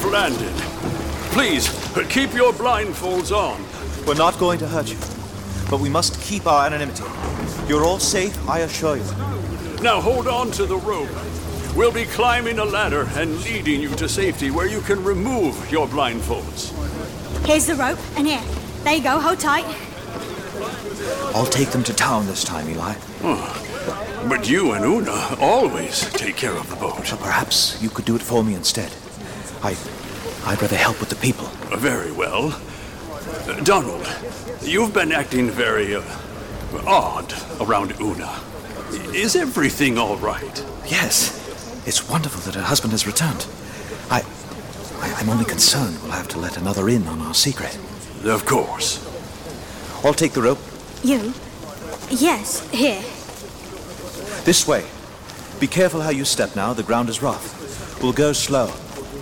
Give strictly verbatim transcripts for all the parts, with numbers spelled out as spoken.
landed. Please, keep your blindfolds on. We're not going to hurt you, but we must keep our anonymity. You're all safe, I assure you. Now hold on to the rope. We'll be climbing a ladder and leading you to safety where you can remove your blindfolds. Here's the rope, and here. There you go, hold tight. I'll take them to town this time, Eli. Oh, but you and Una always take care of the boat. So perhaps you could do it for me instead. I... I'd rather help with the people. Very well. Uh, Donald, you've been acting very uh, odd around Una. Is everything all right? Yes. It's wonderful that her husband has returned. I, I... I'm only concerned we'll have to let another in on our secret. Of course. I'll take the rope. You? Yes, here. This way. Be careful how you step now. The ground is rough. We'll go slow.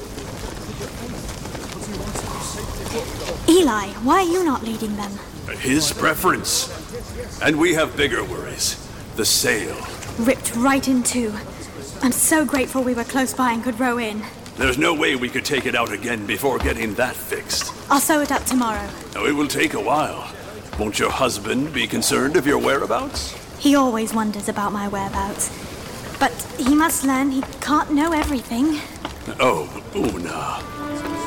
Eli, why are you not leading them? His preference. And we have bigger worries. The sail. Ripped right in two. I'm so grateful we were close by and could row in. There's no way we could take it out again before getting that fixed. I'll sew it up tomorrow. Now, it will take a while. Won't your husband be concerned of your whereabouts? He always wonders about my whereabouts. But he must learn he can't know everything. Oh, Una.